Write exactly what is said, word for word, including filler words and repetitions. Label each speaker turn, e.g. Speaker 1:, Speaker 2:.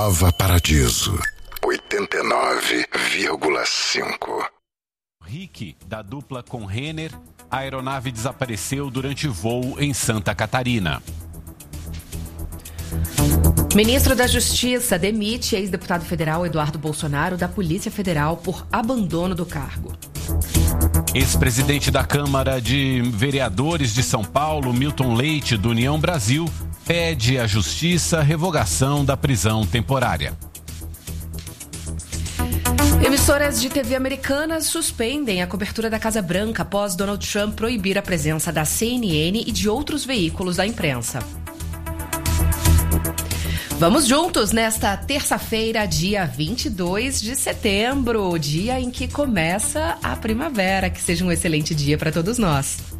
Speaker 1: Nova Paradiso, oitenta e nove vírgula cinco.
Speaker 2: Rick, da dupla com Renner, a aeronave desapareceu durante voo em Santa Catarina.
Speaker 3: Ministro da Justiça demite ex-deputado federal Eduardo Bolsonaro da Polícia Federal por abandono do cargo.
Speaker 2: Ex-presidente da Câmara de Vereadores de São Paulo, Milton Leite, do União Brasil, pede à Justiça a revogação da prisão temporária.
Speaker 3: Emissoras de T V americanas suspendem a cobertura da Casa Branca após Donald Trump proibir a presença da C N N e de outros veículos da imprensa. Vamos juntos nesta terça-feira, dia vinte e dois de setembro, dia em que começa a primavera. Que seja um excelente dia para todos nós.